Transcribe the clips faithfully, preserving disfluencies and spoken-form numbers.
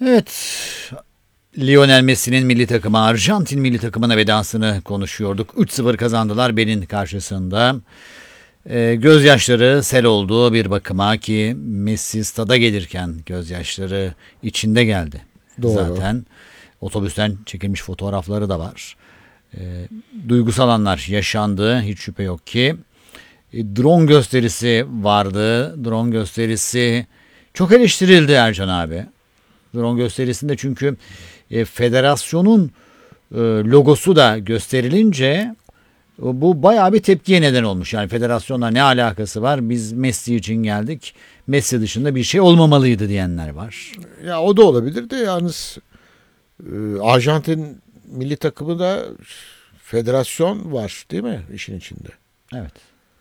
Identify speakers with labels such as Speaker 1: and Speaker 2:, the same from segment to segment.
Speaker 1: Evet, Lionel Messi'nin milli takımı Arjantin milli takımına vedasını konuşuyorduk. üç sıfır kazandılar Benin karşısında. E, gözyaşları sel olduğu bir bakıma ki Messi stada gelirken gözyaşları içinde geldi.
Speaker 2: Doğru.
Speaker 1: Zaten otobüsten çekilmiş fotoğrafları da var. E, duygusal anlar yaşandı, hiç şüphe yok ki. E, drone gösterisi vardı. Drone gösterisi çok eleştirildi Ercan abi. Drone gösterisinde çünkü e, federasyonun e, logosu da gösterilince bu bayağı bir tepkiye neden olmuş. Yani federasyonla ne alakası var? Biz Messi için geldik. Messi dışında bir şey olmamalıydı diyenler var.
Speaker 2: Ya o da olabilir de yalnız e, Arjantin milli takımı da federasyon var değil mi işin içinde?
Speaker 1: Evet.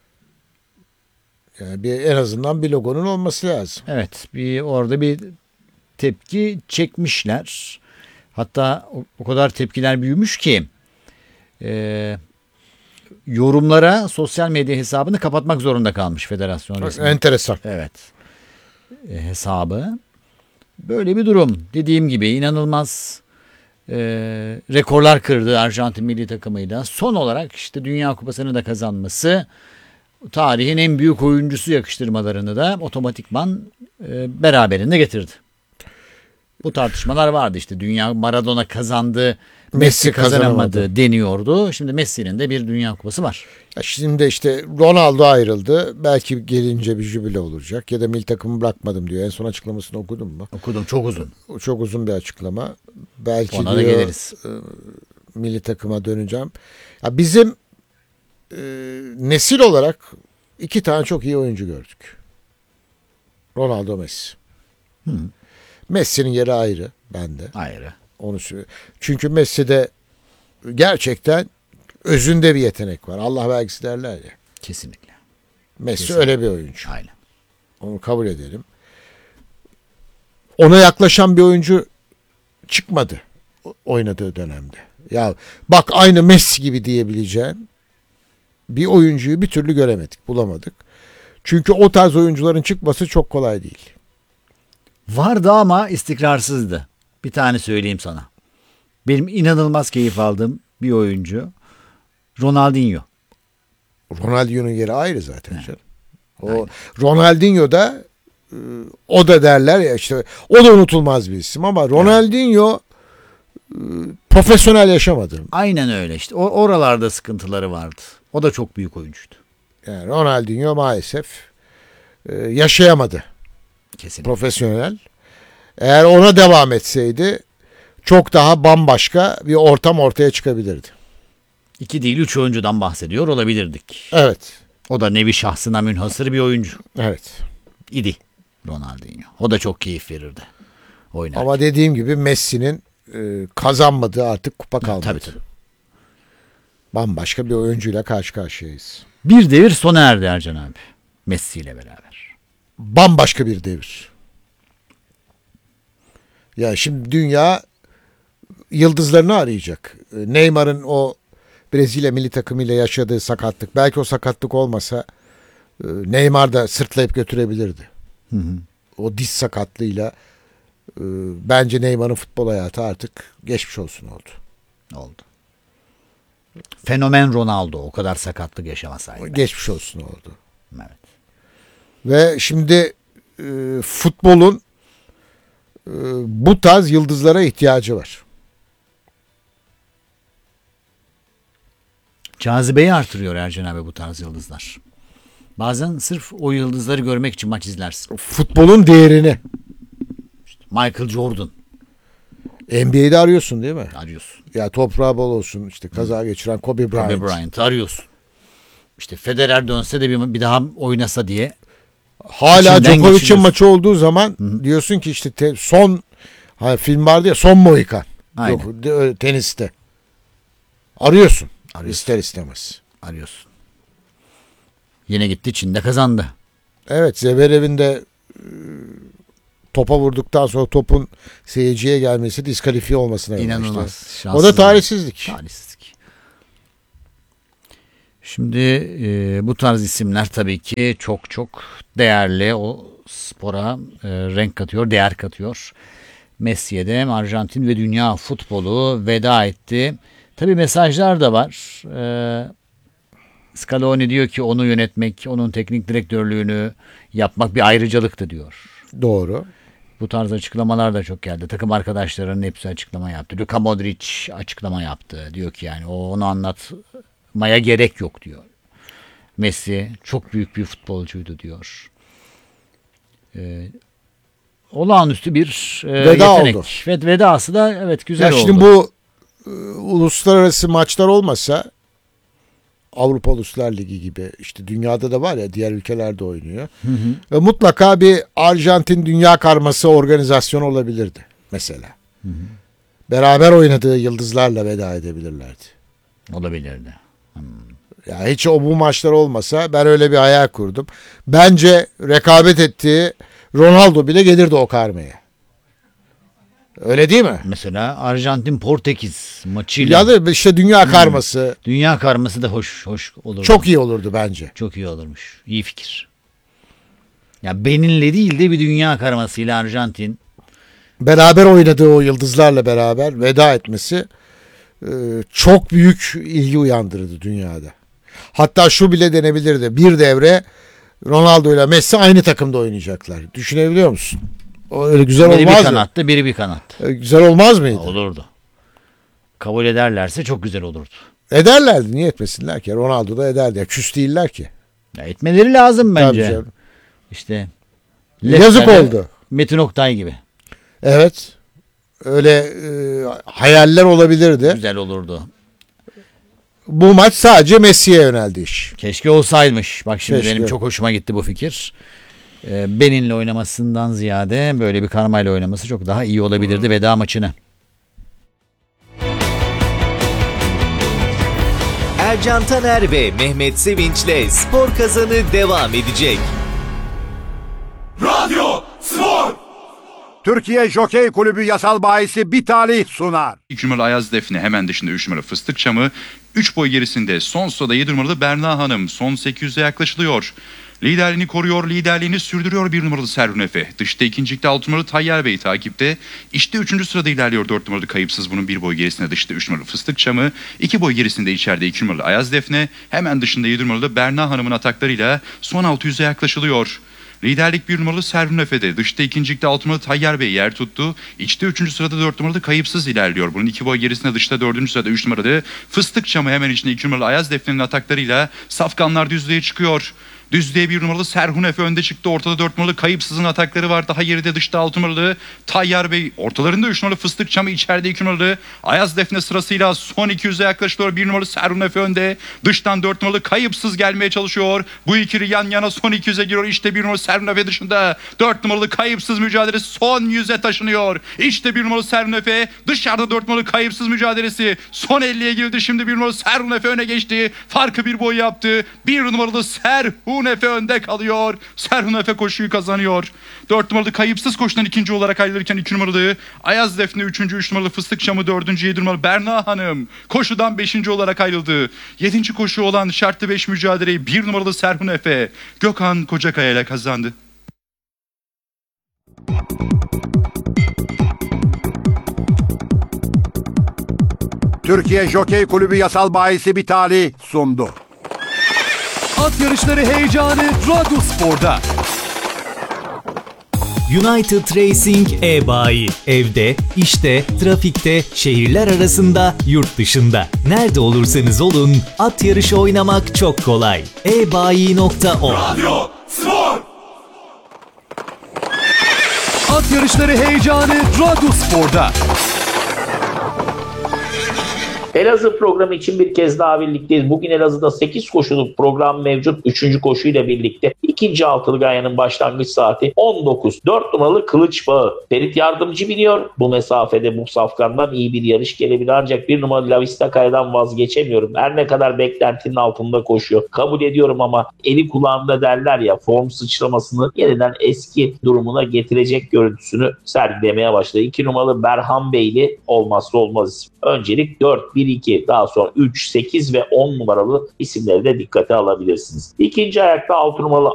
Speaker 2: Yani bir, en azından bir logonun olması lazım.
Speaker 1: Evet, bir orada bir tepki çekmişler. Hatta o, o kadar tepkiler büyümüş ki e, yorumlara sosyal medya hesabını kapatmak zorunda kalmış federasyon resmi.
Speaker 2: Enteresan.
Speaker 1: Evet. E, hesabı. Böyle bir durum. Dediğim gibi inanılmaz e, rekorlar kırdı Arjantin milli takımıyla. Son olarak işte Dünya Kupası'nı da kazanması, tarihin en büyük oyuncusu yakıştırmalarını da otomatikman e, beraberinde getirdi. Bu tartışmalar vardı işte. Dünya Maradona kazandı, Messi, Messi kazanamadı, kazanamadı deniyordu. Şimdi Messi'nin de bir Dünya Kupası var.
Speaker 2: Ya şimdi işte Ronaldo ayrıldı. Belki gelince bir jübile olacak. Ya da milli takımı bırakmadım diyor. En son açıklamasını okudun mu?
Speaker 1: Okudum, çok uzun.
Speaker 2: Çok uzun bir açıklama. Belki
Speaker 1: ona
Speaker 2: diyor,
Speaker 1: da geliriz.
Speaker 2: E, milli takıma döneceğim. Ya bizim e, nesil olarak iki tane çok iyi oyuncu gördük. Ronaldo, Messi.
Speaker 1: Hı.
Speaker 2: Messi'nin yeri ayrı bende.
Speaker 1: Ayrı.
Speaker 2: Onu çünkü Messi'de gerçekten özünde bir yetenek var. Allah vergisi derler ya.
Speaker 1: Kesinlikle.
Speaker 2: Messi
Speaker 1: Kesinlikle.
Speaker 2: öyle bir oyuncu.
Speaker 1: Aynen.
Speaker 2: Onu kabul edelim. Ona yaklaşan bir oyuncu çıkmadı oynadığı dönemde. Ya bak aynı Messi gibi diyebileceğim bir oyuncuyu bir türlü göremedik, bulamadık. Çünkü o tarz oyuncuların çıkması çok kolay değil.
Speaker 1: Vardı ama istikrarsızdı. Bir tane söyleyeyim sana. Benim inanılmaz keyif aldığım bir oyuncu Ronaldinho.
Speaker 2: Ronaldinho'nun yeri ayrı zaten
Speaker 1: Evet.
Speaker 2: canım. O
Speaker 1: Aynen.
Speaker 2: Ronaldinho da o da derler ya işte o da unutulmaz bir isim ama Ronaldinho evet. profesyonel yaşamadı.
Speaker 1: Aynen öyle işte. O oralarda sıkıntıları vardı. O da çok büyük oyuncuydu.
Speaker 2: Yani Ronaldinho maalesef yaşayamadı.
Speaker 1: Kesinlikle.
Speaker 2: Profesyonel. Eğer ona devam etseydi çok daha bambaşka bir ortam ortaya çıkabilirdi.
Speaker 1: İki değil üç oyuncudan bahsediyor olabilirdik.
Speaker 2: Evet.
Speaker 1: O da nevi şahsına münhasır bir oyuncu.
Speaker 2: Evet.
Speaker 1: İdi Ronaldinho. O da çok keyif verirdi oynarken.
Speaker 2: Ama dediğim gibi Messi'nin e, kazanmadığı artık kupa kalmadı.
Speaker 1: Tabii tabii.
Speaker 2: Bambaşka bir oyuncuyla karşı karşıyayız.
Speaker 1: Bir devir sona erdi Ercan abi. Messi ile beraber.
Speaker 2: Bambaşka bir devir. Ya şimdi dünya yıldızlarını arayacak. Neymar'ın o Brezilya milli takımıyla yaşadığı sakatlık. Belki o sakatlık olmasa Neymar da sırtlayıp götürebilirdi.
Speaker 1: Hı hı.
Speaker 2: O diz sakatlığıyla bence Neymar'ın futbol hayatı artık geçmiş olsun oldu.
Speaker 1: Oldu. Fenomen Ronaldo o kadar sakatlık yaşamasaydı.
Speaker 2: Geçmiş olsun oldu.
Speaker 1: Evet.
Speaker 2: Ve şimdi e, futbolun e, bu tarz yıldızlara ihtiyacı var.
Speaker 1: Cazibeyi artırıyor Ercan abi bu tarz yıldızlar. Bazen sırf o yıldızları görmek için maç izlersin.
Speaker 2: Futbolun değerini.
Speaker 1: İşte Michael Jordan.
Speaker 2: N B A'de arıyorsun değil mi?
Speaker 1: Arıyorsun.
Speaker 2: Ya toprağı bol olsun işte kaza geçiren Kobe Bryant.
Speaker 1: Kobe Bryant'ı arıyorsun. İşte Federer dönse de bir, bir daha oynasa diye.
Speaker 2: Hala Djokovic'in maçı olduğu zaman Hı-hı. diyorsun ki işte te, son hani film vardı ya son Mohikan. Yok, de, teniste. Arıyorsun. Arıyorsun. İster istemez.
Speaker 1: Arıyorsun. Yine gitti Çin'de kazandı.
Speaker 2: Evet Zverev'in de e, topa vurduktan sonra topun seyirciye gelmesi diskalifiye olmasına
Speaker 1: İnanılmaz.
Speaker 2: Işte. O da tarihsizlik.
Speaker 1: Tarihsizlik. Şimdi e, bu tarz isimler tabii ki çok çok değerli. O spora e, renk katıyor, değer katıyor. Messi'ye de Arjantin ve dünya futbolu veda etti. Tabii mesajlar da var. Ee, Scaloni diyor ki onu yönetmek, onun teknik direktörlüğünü yapmak bir ayrıcalıktı diyor.
Speaker 2: Doğru.
Speaker 1: Bu tarz açıklamalar da çok geldi. Takım arkadaşlarının hepsi açıklama yaptı. Luka Modric açıklama yaptı. Diyor ki yani o onu anlatmaya gerek yok diyor. Messi çok büyük bir futbolcuydu diyor. Ee, olağanüstü bir e,
Speaker 2: Veda
Speaker 1: yetenek.
Speaker 2: oldu.
Speaker 1: Ve vedası da evet güzel
Speaker 2: Ya
Speaker 1: oldu.
Speaker 2: şimdi bu e, uluslararası maçlar olmasa Avrupa Uluslar Ligi gibi işte dünyada da var ya diğer ülkelerde oynuyor.
Speaker 1: Hı hı.
Speaker 2: Ve mutlaka bir Arjantin Dünya Karması organizasyonu olabilirdi mesela.
Speaker 1: Hı hı.
Speaker 2: Beraber oynadığı yıldızlarla veda edebilirlerdi.
Speaker 1: Olabilirdi. Hmm.
Speaker 2: Ya hiç o bu maçlar olmasa ben öyle bir hayal kurdum. Bence rekabet ettiği Ronaldo bile gelirdi o karmaya. Öyle değil mi?
Speaker 1: Mesela Arjantin Portekiz maçıyla
Speaker 2: Ya da işte dünya karması
Speaker 1: dünya karması da hoş hoş olurdu.
Speaker 2: çok iyi olurdu bence.
Speaker 1: Çok iyi olurmuş. İyi fikir. Ya Benin'le değil de bir dünya karmasıyla Arjantin.
Speaker 2: Beraber oynadığı o yıldızlarla beraber veda etmesi e, çok büyük ilgi uyandırdı dünyada. Hatta şu bile denebilirdi. Bir devre Ronaldo ile Messi aynı takımda oynayacaklar. Düşünebiliyor musun? O öyle güzel
Speaker 1: Biri bir
Speaker 2: olmaz mı?
Speaker 1: kanatta, biri bir kanat.
Speaker 2: E, Güzel olmaz mıydı?
Speaker 1: Olurdu. Kabul ederlerse çok güzel olurdu.
Speaker 2: Ederlerdi. Niye etmesinler ki? Ronaldo da ederdi. Ya, küs değiller ki.
Speaker 1: Ya etmeleri lazım bence.
Speaker 2: Tabii canım.
Speaker 1: İşte
Speaker 2: Yazık
Speaker 1: Lefter'le
Speaker 2: oldu.
Speaker 1: Metin Oktay gibi.
Speaker 2: Evet. Öyle e, hayaller olabilirdi.
Speaker 1: Güzel olurdu.
Speaker 2: Bu maç sadece Messi'ye yöneldi iş.
Speaker 1: Keşke olsaymış. Bak şimdi
Speaker 2: Keşke.
Speaker 1: benim çok hoşuma gitti bu fikir. Ee, Benin'le oynamasından ziyade böyle bir karmayla oynaması çok daha iyi olabilirdi veda maçını.
Speaker 3: Ercan Taner ve Mehmet Sevinç'le Spor Kazanı devam edecek.
Speaker 4: Radyo Spor.
Speaker 5: Türkiye Jokey Kulübü yasal bahisi bir talih sunar.
Speaker 4: iki numaralı Ayaz Defne, hemen dışında üç numaralı Fıstık Çamı. üç boy gerisinde son sırada yedi numaralı Berna Hanım. Son sekiz yüze yaklaşılıyor. Liderliğini koruyor, liderliğini sürdürüyor bir numaralı Serhun Efe. Dışta ikincilikte altı numaralı Tayyar Bey takipte. İşte üçüncü sırada ilerliyor dört numaralı Kayıpsız. Bunun bir boy gerisinde dışta üç numaralı Fıstık Çamı. iki boy gerisinde içeride iki numaralı Ayaz Defne. Hemen dışında yedi numaralı Berna Hanım'ın ataklarıyla son altı yüze yaklaşılıyor. Liderlik bir numaralı Serhun Efe'de. Dışta ikincilikte altı numaralı Tayyar Bey yer tuttu. İçte üçüncü sırada dört numaralı Kayıpsız ilerliyor. Bunun iki boy gerisinde dışta dördüncü sırada üç numaralı Fıstık Çamı, hemen içinde iki numaralı Ayaz Defne'nin ataklarıyla safkanlar düzlüğe çıkıyor. Düzlüğe bir numaralı Serhun Efe önde çıktı. Ortada dört numaralı Kayıpsız'ın atakları var. Daha geride dışta altı numaralı Tayyar Bey. Ortalarında üç numaralı Fıstık Çamı, içeride iki numaralı Ayaz Defne sırasıyla son iki yüze yaklaşıyor. bir numaralı Serhun Efe önde. Dıştan dört numaralı Kayıpsız gelmeye çalışıyor. Bu ikili yan yana son iki yüze giriyor. İşte bir numaralı Serhun Efe dışında dört numaralı Kayıpsız mücadelesi son yüze taşınıyor. İşte bir numaralı Serhun Efe, dışarıda dört numaralı Kayıpsız mücadelesi son elliye girdi. Şimdi bir numaralı Serhun Efe öne geçti. Farkı bir boy yaptı. bir numaralı Serhun Efe önde kalıyor. Serhun Efe koşuyu kazanıyor. dört numaralı Kayıpsız koşudan ikinci olarak ayrılırken iki numaralı Ayaz Defne üçüncü, üç numaralı Fıstık Çamı dördüncü, yedi numaralı Berna Hanım koşudan beşinci olarak ayrıldı. yedinci koşu olan şartlı beş mücadeleyi bir numaralı Serhun Efe Gökhan Kocakaya ile kazandı.
Speaker 5: Türkiye Jokey Kulübü yasal bahisi bir talih sundu.
Speaker 6: At yarışları heyecanı Radyo Spor'da.
Speaker 3: United Racing e-bayi. Evde, işte, trafikte, şehirler arasında, yurt dışında. Nerede olursanız olun, at yarışı oynamak çok kolay. e bayi nokta org.
Speaker 4: Radyo Spor.
Speaker 6: At yarışları heyecanı Radyo Spor'da.
Speaker 7: Elazığ programı için bir kez daha birlikteyiz. Bugün Elazığ'da sekiz koşuluk program mevcut. üçüncü koşuyla birlikte ikinci altılı ganyanın başlangıç saati on dokuz. dört numaralı Kılıç Bağı. Ferit Yardımcı biniyor. Bu mesafede bu safkandan iyi bir yarış gelebilir. Ancak bir numaralı Lavista Kaya'dan vazgeçemiyorum. Her ne kadar beklentinin altında koşuyor. Kabul ediyorum ama eli kulağında derler ya, form sıçramasını yeniden eski durumuna getirecek görüntüsünü sergilemeye başladı. iki numaralı Berhan Beyli olmazsa olmaz isim. Öncelik dört, bir, iki, daha sonra üç, sekiz ve on numaralı isimleri de dikkate alabilirsiniz. İkinci ayakta altı numaralı